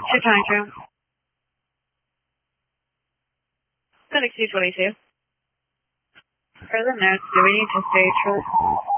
What's your time frame? FedEx 222. For the notes, do we need to stage for